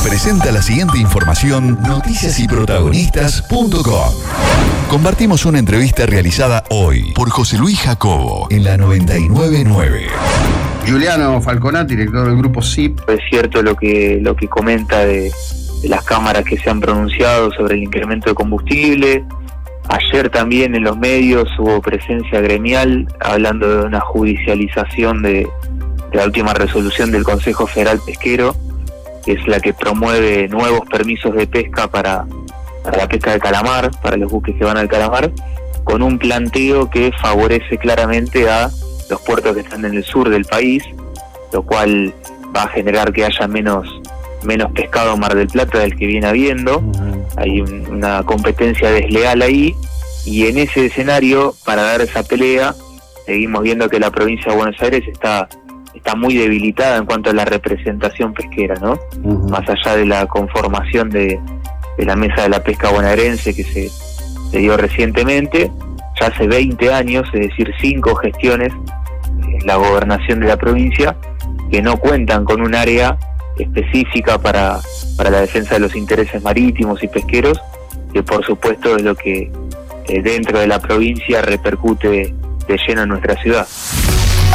Presenta la siguiente información noticiasyprotagonistas.com. Compartimos una entrevista realizada hoy por José Luis Jacobo en la 99.9. Giuliano Falconati, director del grupo SIP. Es cierto lo que comenta de las cámaras que se han pronunciado sobre el incremento de combustible. Ayer también en los medios hubo presencia gremial hablando de una judicialización de la última resolución del Consejo Federal Pesquero, que es la que promueve nuevos permisos de pesca para la pesca de calamar, para los buques que van al calamar, con un planteo que favorece claramente a los puertos que están en el sur del país, lo cual va a generar que haya menos pescado en Mar del Plata del que viene habiendo. Hay una competencia desleal ahí, y en ese escenario, para dar esa pelea, seguimos viendo que la provincia de Buenos Aires está muy debilitada en cuanto a la representación pesquera, ¿no? Más allá de la conformación de la Mesa de la Pesca Bonaerense que se dio recientemente, ya hace 20 años, es decir, 5 gestiones, la gobernación de la provincia, que no cuentan con un área específica para la defensa de los intereses marítimos y pesqueros, que por supuesto es lo que dentro de la provincia repercute de lleno en nuestra ciudad.